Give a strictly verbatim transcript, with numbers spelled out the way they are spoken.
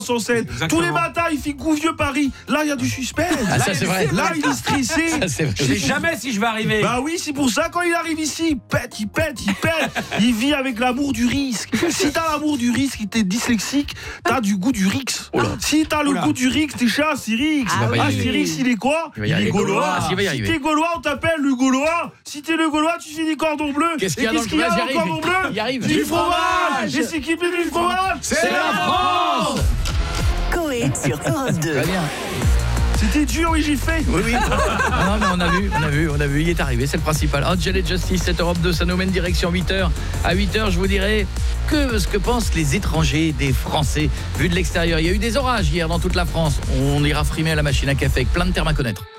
sur scène. Tous les matins, il fait coup vieux Paris. Là, il y a du suspense. Ah, ça, c'est vrai. Là, il est stressé. Ça, c'est vrai. Je sais jamais si je vais arriver. Bah oui, c'est pour ça, quand il arrive ici, il pète, il pète, il pète. Il vit avec l'amour du risque. Si t'as l'amour du risque, et t'es dyslexique, t'as du goût du rix. Si t'as le Oula. goût du rix, t'es chat, c'est rix. Ah oui. Ah, c'est rix, il est quoi? Il va y arriver. est gaulois. Ah, si, il va y Si arriver. t'es gaulois, on t'appelle le gaulois. Si t'es le gaulois, tu fais des cordons bleus. Qu'est-ce qu'il Et y a dans qu'est-ce le qu'il y a vas-y, dans le arrive. cordon bleu? Il arrive. Du fromage. Et c'est qui fait du fromage? C'est la France. Coé sur Europe deux. Très bien. C'était dur, oui, j'ai fait. Oui, oui. Ah non, mais on a vu, on a vu, on a vu. Il est arrivé, c'est le principal. Angel et Justice, cette Europe deux, ça nous mène direction huit heures. À huit heures, je vous dirai que ce que pensent les étrangers des Français. Vu de l'extérieur, il y a eu des orages hier dans toute la France. On ira frimer à la machine à café avec plein de termes à connaître.